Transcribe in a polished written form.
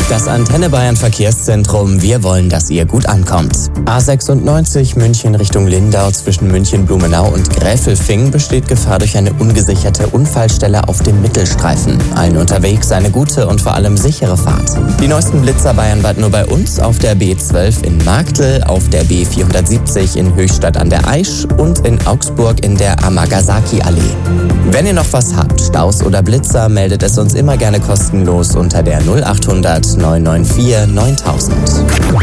Das Antenne Bayern Verkehrszentrum, wir wollen, dass ihr gut ankommt. A96 München Richtung Lindau zwischen München-Blumenau und Gräfelfing besteht Gefahr durch eine ungesicherte Unfallstelle auf dem Mittelstreifen. Allen unterwegs eine gute und vor allem sichere Fahrt. Die neuesten Blitzer bayernweit nur bei uns auf der B12 in Marktl, auf der B470 in Höchstadt an der Aisch und in Augsburg in der Amagasaki-Allee. Wenn ihr noch was habt, Staus oder Blitzer, meldet es uns immer gerne kostenlos unter der 0800 994 9000.